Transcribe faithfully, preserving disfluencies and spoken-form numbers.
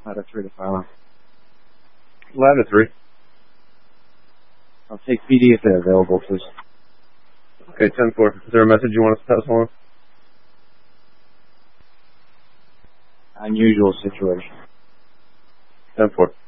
Ladder three to Phylum. Ladder three. I'll take P D if they're available, please. Okay, ten four. Is there a message you want us to pass along? Unusual situation. ten four.